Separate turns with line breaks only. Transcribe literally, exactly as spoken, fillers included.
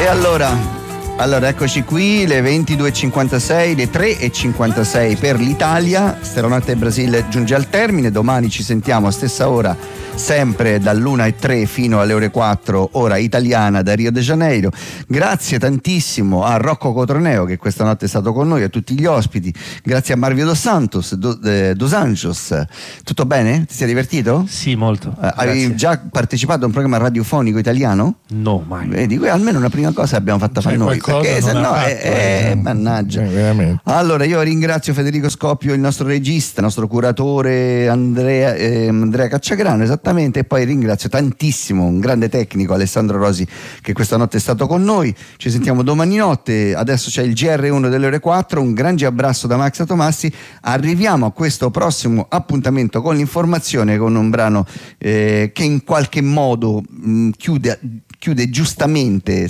E allora, allora eccoci qui, le ventidue e cinquantasei, le tre e cinquantasei per l'Italia. Stereonotte Brasile giunge al termine. Domani ci sentiamo a stessa ora, sempre dall'una e tre fino alle ore quattro, ora italiana, da Rio de Janeiro. Grazie tantissimo a Rocco Cotroneo, che questa notte è stato con noi, a tutti gli ospiti. Grazie a Marvio Dos Santos, do, eh, Dos Anjos. Tutto bene? Ti sei divertito?
Sì, molto.
Eh, hai già partecipato a un programma radiofonico italiano?
No, mai.
Vedi, almeno una prima cosa abbiamo fatta fare noi, perché se no è, è, è mannaggia.
Eh,
allora io ringrazio Federico Scoppio, il nostro regista, il nostro curatore Andrea, eh, Andrea Cacciagrano, esattamente, e poi ringrazio tantissimo un grande tecnico, Alessandro Rosi, che questa notte è stato con noi. Ci sentiamo domani notte. Adesso c'è il G R uno delle ore quattro. Un grande abbraccio da Max Tomassi. Arriviamo a questo prossimo appuntamento con l'informazione, con un brano eh, che in qualche modo mh, chiude chiude giustamente